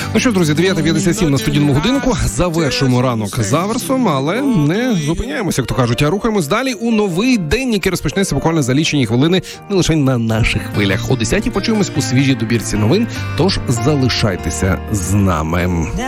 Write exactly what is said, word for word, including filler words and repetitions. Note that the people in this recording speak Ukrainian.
Ну що, друзі, дев'ята п'ятдесят сім на студійному годинку. Завершуємо ранок заверсом, але не зупиняємося, як то кажуть, а рухаємось далі у новий день, який розпочнеться буквально за лічені хвилини, не лише на наших хвилях. О десятій почуємось у свіжій добірці новин, тож залишайтеся з нами.